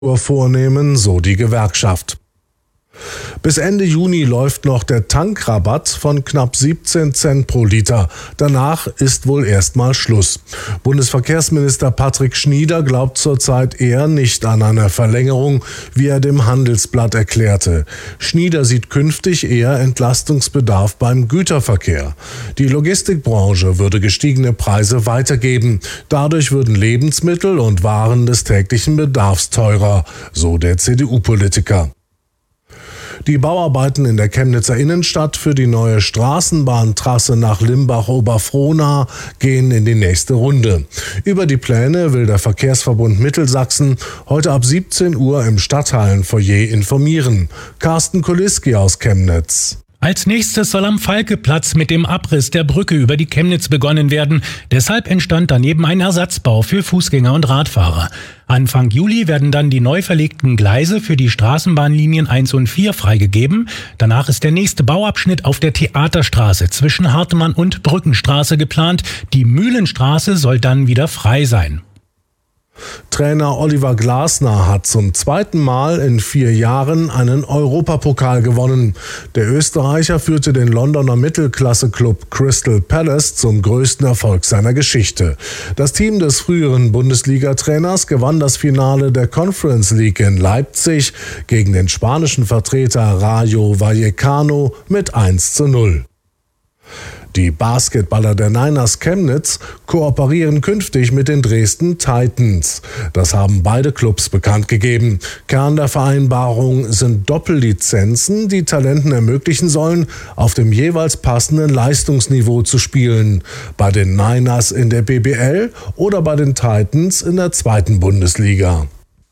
vornehmen, so die Gewerkschaft. Bis Ende Juni läuft noch der Tankrabatt von knapp 17 Cent pro Liter. Danach ist wohl erstmal Schluss. Bundesverkehrsminister Patrick Schnieder glaubt zurzeit eher nicht an eine Verlängerung, wie er dem Handelsblatt erklärte. Schnieder sieht künftig eher Entlastungsbedarf beim Güterverkehr. Die Logistikbranche würde gestiegene Preise weitergeben. Dadurch würden Lebensmittel und Waren des täglichen Bedarfs teurer, so der CDU-Politiker. Die Bauarbeiten in der Chemnitzer Innenstadt für die neue Straßenbahntrasse nach Limbach-Oberfrohna gehen in die nächste Runde. Über die Pläne will der Verkehrsverbund Mittelsachsen heute ab 17 Uhr im Stadthallenfoyer informieren. Carsten Kuliski aus Chemnitz. Als nächstes soll am Falke-Platz mit dem Abriss der Brücke über die Chemnitz begonnen werden. Deshalb entstand daneben ein Ersatzbau für Fußgänger und Radfahrer. Anfang Juli werden dann die neu verlegten Gleise für die Straßenbahnlinien 1 und 4 freigegeben. Danach ist der nächste Bauabschnitt auf der Theaterstraße zwischen Hartemann und Brückenstraße geplant. Die Mühlenstraße soll dann wieder frei sein. Trainer Oliver Glasner hat zum zweiten Mal in 4 Jahren einen Europapokal gewonnen. Der Österreicher führte den Londoner Mittelklasse-Club Crystal Palace zum größten Erfolg seiner Geschichte. Das Team des früheren Bundesliga-Trainers gewann das Finale der Conference League in Leipzig gegen den spanischen Vertreter Rayo Vallecano mit 1:0. Die Basketballer der Niners Chemnitz kooperieren künftig mit den Dresden Titans. Das haben beide Clubs bekannt gegeben. Kern der Vereinbarung sind Doppellizenzen, die Talenten ermöglichen sollen, auf dem jeweils passenden Leistungsniveau zu spielen. Bei den Niners in der BBL oder bei den Titans in der 2. Bundesliga.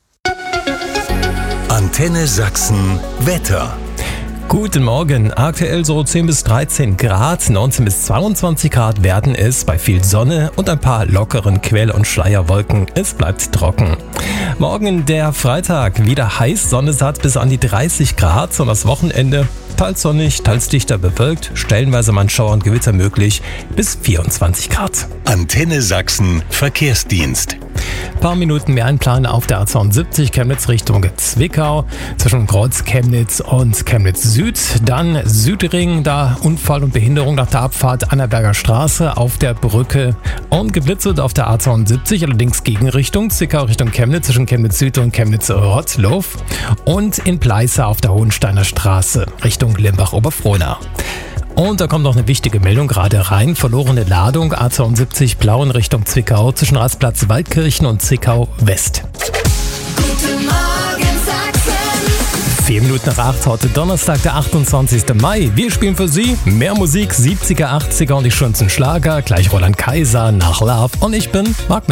Antenne Sachsen Wetter. Guten Morgen. Aktuell so 10 bis 13 Grad, 19 bis 22 Grad werden es bei viel Sonne und ein paar lockeren Quell- und Schleierwolken. Es bleibt trocken. Morgen der Freitag, wieder heiß, Sonne satt bis an die 30 Grad und das Wochenende teils sonnig, teils dichter bewölkt, stellenweise mal Schauer und Gewitter möglich bis 24 Grad. Antenne Sachsen Verkehrsdienst. Paar Minuten mehr einplanen auf der A72 Chemnitz Richtung Zwickau zwischen Kreuz Chemnitz und Chemnitz Süd. Dann Südring, da Unfall und Behinderung nach der Abfahrt Annaberger Straße auf der Brücke und geblitzelt auf der A72, allerdings Gegenrichtung Zwickau Richtung Chemnitz zwischen Chemnitz Süd und Chemnitz Rottlow und in Pleiße auf der Hohensteiner Straße Richtung Limbach-Oberfrohna. Und da kommt noch eine wichtige Meldung gerade rein. Verlorene Ladung A72 Plauen Richtung Zwickau zwischen Rastplatz Waldkirchen und Zwickau West. Guten Morgen Sachsen. 4 Minuten nach 8, heute Donnerstag, der 28. Mai. Wir spielen für Sie mehr Musik, 70er, 80er und die schönsten Schlager. Gleich Roland Kaiser nach Love. Und ich bin Marc